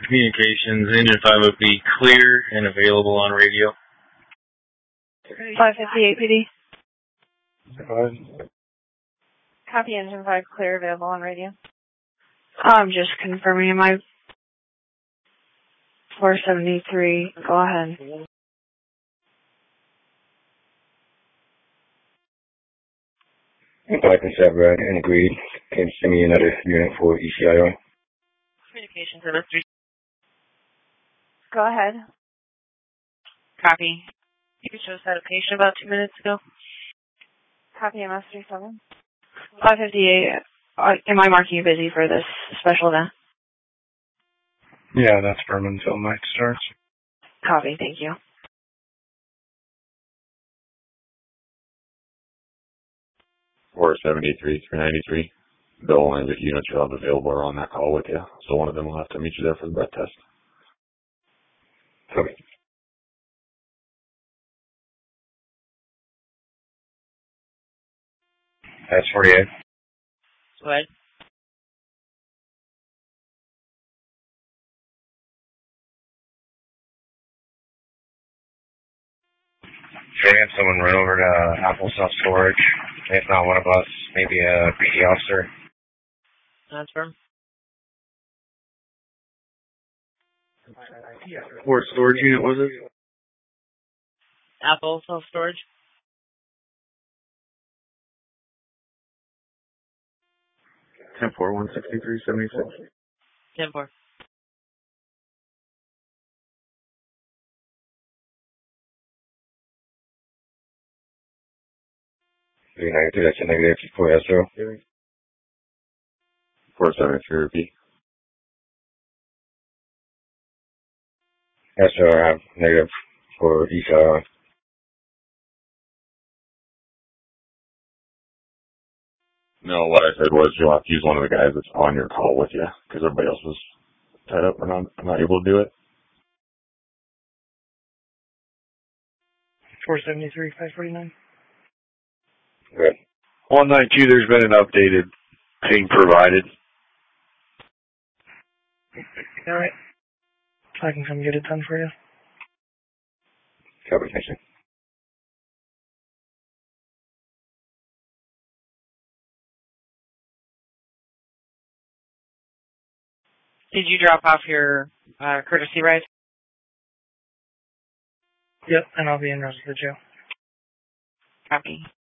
Communications, Engine 5 would be clear and available on radio. 558 PD. Go ahead. Copy, Engine 5 clear, available on radio. I'm just confirming, am I 473? Go ahead. Like I said, Brad, and agreed. Can you send me another unit for ECIO? Communications, MS3. Go ahead. Copy. You chose that location about 2 minutes ago. Copy, MS37. 558. Am I marking you busy for this special event? Yeah, that's firm until night starts. Copy, thank you. Or 73-393. The only units you'll have available are on that call with you, so one of them will have to meet you there for the breath test. Okay. That's 48. Go ahead. Should we have someone run over to Apple Self-Storage? If not one of us, maybe a PD officer. That's firm. What storage unit was it? Apple self-storage. 10-4-163-76. 10-4. 392, that's a negative for Astro. 473 repeat. Astro, I have negative for ECIO. No, what I said was you'll have to use one of the guys that's on your call with you, because everybody else was tied up and I'm not able to do it. 473, 549. Good. 192, there's been an updated ping provided. All right. I can come get it done for you. Copy, thank you. Did you drop off your courtesy ride? Yep, and I'll be in Roseville jail. Copy.